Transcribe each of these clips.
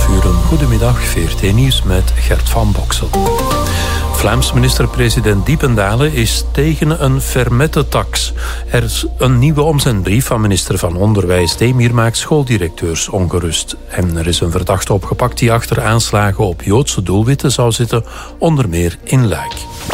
11:30. Goedemiddag, VRT Nieuws met Gert van Boksel. Vlaams minister-president Diependaele is tegen een Vermette-tax. Er is een nieuwe omzendbrief van minister van Onderwijs Demir maakt schooldirecteurs ongerust. En er is een verdachte opgepakt die achter aanslagen op Joodse doelwitten zou zitten, onder meer in Luik.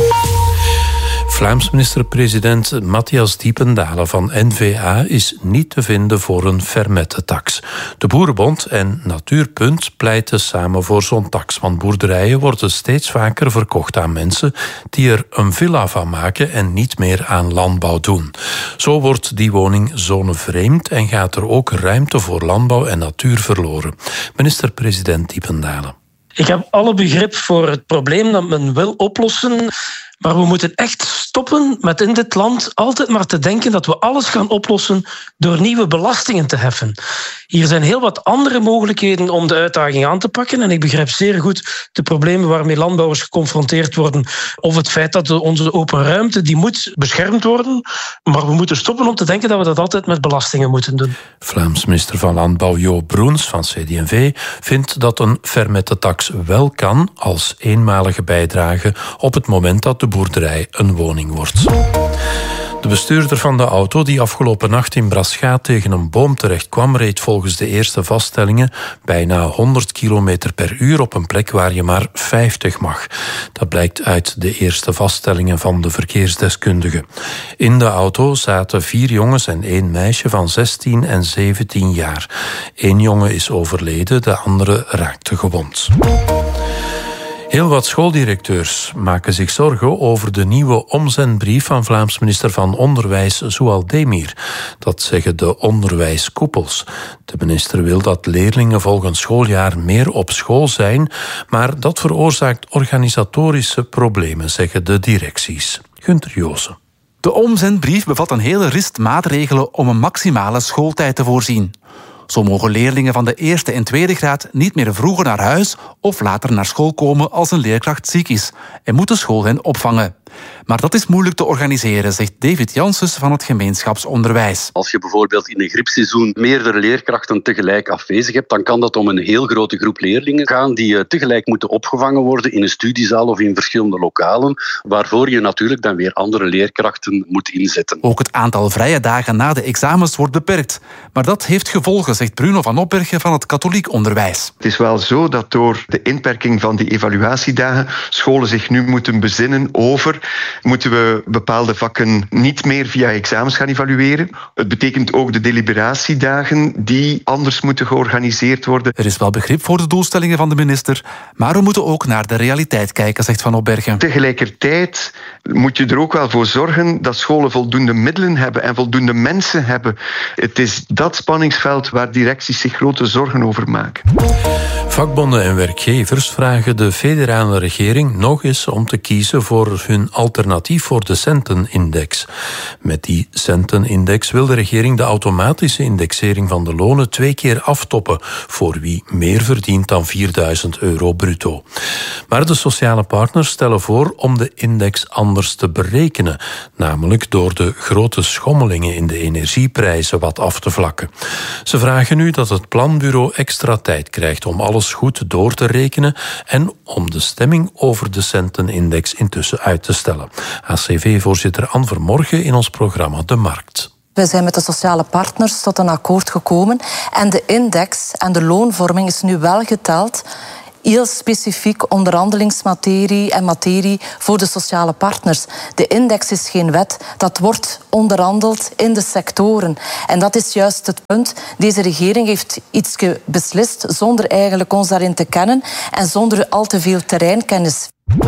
Vlaams minister-president Matthias Diependaele van N-VA is niet te vinden voor een Vermette-tax. De Boerenbond en Natuurpunt pleiten samen voor zo'n tax, want boerderijen worden steeds vaker verkocht aan mensen die er een villa van maken en niet meer aan landbouw doen. Zo wordt die woning zonevreemd en gaat er ook ruimte voor landbouw en natuur verloren. Minister-president Diependaele. Ik heb alle begrip voor het probleem dat men wil oplossen. Maar we moeten echt stoppen met in dit land altijd maar te denken dat we alles gaan oplossen door nieuwe belastingen te heffen. Hier zijn heel wat andere mogelijkheden om de uitdaging aan te pakken. En ik begrijp zeer goed de problemen waarmee landbouwers geconfronteerd worden. Of het feit dat onze open ruimte, die moet beschermd worden. Maar we moeten stoppen om te denken dat we dat altijd met belastingen moeten doen. Vlaams minister van Landbouw Jo Broens van CD&V vindt dat een Vermette-tax wel kan als eenmalige bijdrage op het moment dat de boerderij een woning wordt. De bestuurder van de auto die afgelopen nacht in Braschaat tegen een boom terecht kwam, reed volgens de eerste vaststellingen bijna 100 km per uur op een plek waar je maar 50 mag. Dat blijkt uit de eerste vaststellingen van de verkeersdeskundigen. In de auto zaten 4 jongens en 1 meisje van 16 en 17 jaar. 1 jongen is overleden, de andere raakte gewond. Heel wat schooldirecteurs maken zich zorgen over de nieuwe omzendbrief van Vlaams minister van Onderwijs Zoual Demir. Dat zeggen de onderwijskoepels. De minister wil dat leerlingen volgend schooljaar meer op school zijn, maar dat veroorzaakt organisatorische problemen, zeggen de directies. Gunther Joosen. De omzendbrief bevat een hele rist maatregelen om een maximale schooltijd te voorzien. Zo mogen leerlingen van de eerste en tweede graad niet meer vroeger naar huis of later naar school komen als een leerkracht ziek is en moet de school hen opvangen. Maar dat is moeilijk te organiseren, zegt David Janssens van het gemeenschapsonderwijs. Als je bijvoorbeeld in een griepseizoen meerdere leerkrachten tegelijk afwezig hebt, dan kan dat om een heel grote groep leerlingen gaan die tegelijk moeten opgevangen worden in een studiezaal of in verschillende lokalen, waarvoor je natuurlijk dan weer andere leerkrachten moet inzetten. Ook het aantal vrije dagen na de examens wordt beperkt. Maar dat heeft gevolgen, zegt Bruno van Opbergen van het katholiek onderwijs. Het is wel zo dat door de inperking van die evaluatiedagen scholen zich nu moeten bezinnen over: moeten we bepaalde vakken niet meer via examens gaan evalueren? Het betekent ook de deliberatiedagen die anders moeten georganiseerd worden. Er is wel begrip voor de doelstellingen van de minister, maar we moeten ook naar de realiteit kijken, zegt Van Opbergen. Tegelijkertijd moet je er ook wel voor zorgen dat scholen voldoende middelen hebben en voldoende mensen hebben. Het is dat spanningsveld waar directies zich grote zorgen over maken. Vakbonden en werkgevers vragen de federale regering nog eens om te kiezen voor hun alternatief voor de centenindex. Met die centenindex wil de regering de automatische indexering van de lonen 2 keer aftoppen voor wie meer verdient dan €4.000 bruto. Maar de sociale partners stellen voor om de index anders te berekenen, namelijk door de grote schommelingen in de energieprijzen wat af te vlakken. Ze vragen nu dat het planbureau extra tijd krijgt om alles goed door te rekenen en om de stemming over de centenindex intussen uit te stellen. ACV-voorzitter Anne Vermorgen in ons programma De Markt. We zijn met de sociale partners tot een akkoord gekomen en de index en de loonvorming is nu wel geteld. Heel specifiek onderhandelingsmaterie en materie voor de sociale partners. De index is geen wet, dat wordt onderhandeld in de sectoren. En dat is juist het punt. Deze regering heeft iets beslist zonder eigenlijk ons daarin te kennen en zonder al te veel terreinkennis.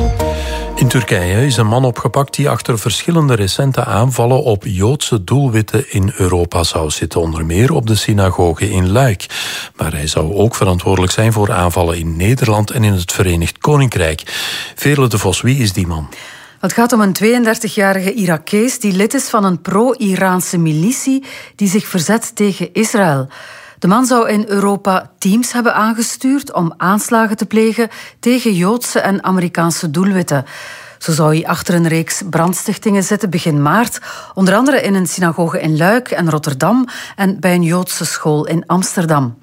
In Turkije is een man opgepakt die achter verschillende recente aanvallen op Joodse doelwitten in Europa zou zitten, onder meer op de synagoge in Luik. Maar hij zou ook verantwoordelijk zijn voor aanvallen in Nederland en in het Verenigd Koninkrijk. Veerle de Vos, wie is die man? Het gaat om een 32-jarige Irakees die lid is van een pro-Iraanse militie die zich verzet tegen Israël. De man zou in Europa teams hebben aangestuurd om aanslagen te plegen tegen Joodse en Amerikaanse doelwitten. Zo zou hij achter een reeks brandstichtingen zitten begin maart, onder andere in een synagoge in Luik en Rotterdam en bij een Joodse school in Amsterdam.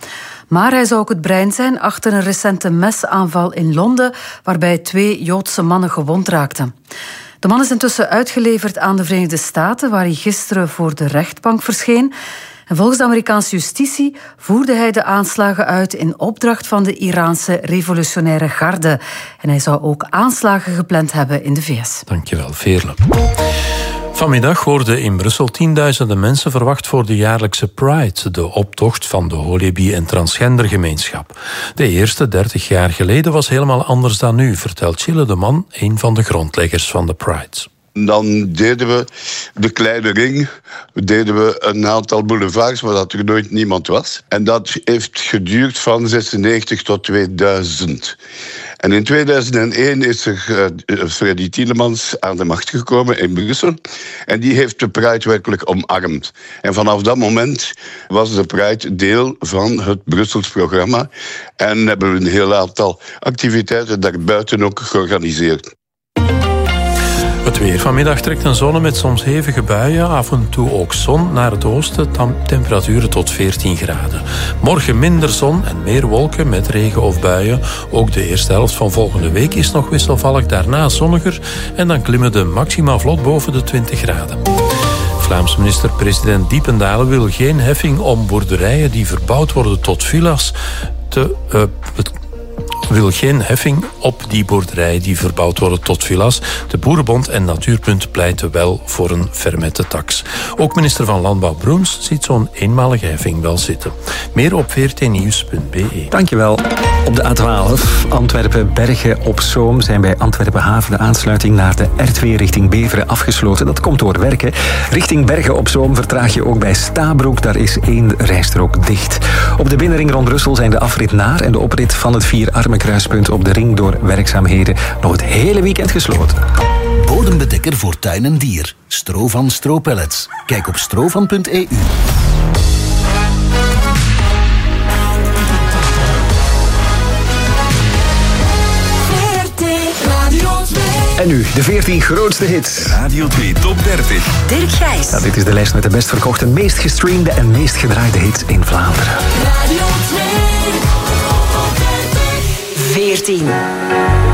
Maar hij zou ook het brein zijn achter een recente mesaanval in Londen, waarbij 2 Joodse mannen gewond raakten. De man is intussen uitgeleverd aan de Verenigde Staten, waar hij gisteren voor de rechtbank verscheen. En volgens de Amerikaanse justitie voerde hij de aanslagen uit in opdracht van de Iraanse revolutionaire garde. En hij zou ook aanslagen gepland hebben in de VS. Dankjewel, Veerle. Vanmiddag worden in Brussel tienduizenden mensen verwacht voor de jaarlijkse Pride, de optocht van de holebi- en transgendergemeenschap. De eerste 30 jaar geleden was helemaal anders dan nu, vertelt Gilles de Man, een van de grondleggers van de Pride. Dan deden we de kleine ring, deden we een aantal boulevards waar dat er nooit niemand was. En dat heeft geduurd van 96 tot 2000. En in 2001 is er Freddy Tielemans aan de macht gekomen in Brussel. En die heeft de Pride werkelijk omarmd. En vanaf dat moment was de Pride deel van het Brussels programma. En hebben we een heel aantal activiteiten daarbuiten ook georganiseerd. Het weer. Vanmiddag trekt een zone met soms hevige buien, af en toe ook zon. Naar het oosten temperaturen tot 14 graden. Morgen minder zon en meer wolken met regen of buien. Ook de eerste helft van volgende week is nog wisselvallig, daarna zonniger. En dan klimmen de maxima vlot boven de 20 graden. Vlaams minister-president Diependalen wil geen heffing om boerderijen die verbouwd worden tot villa's wil geen heffing op die boerderijen die verbouwd worden tot villa's. De Boerenbond en Natuurpunt pleiten wel voor een fermette tax. Ook minister van Landbouw Broens ziet zo'n eenmalige heffing wel zitten. Meer op vrtnieuws.be. Dankjewel. Op de A12 Antwerpen-Bergen op Zoom zijn bij Antwerpen-Haven de aansluiting naar de R2 richting Beveren afgesloten. Dat komt door werken. Richting Bergen op Zoom vertraag je ook bij Stabroek. Daar is 1 rijstrook dicht. Op de binnenring rond Brussel zijn de afrit naar en de oprit van het Vierarmenkruispunt op de ring door werkzaamheden nog het hele weekend gesloten. Bodembedekker voor tuin en dier. Strovan Stropellets. Kijk op strovan.eu. En nu, de 14 grootste hits. Radio 2 Top 30. Dirk Gijs. Ja, dit is de lijst met de best verkochte, meest gestreamde en meest gedraaide hits in Vlaanderen. Radio 2. 14.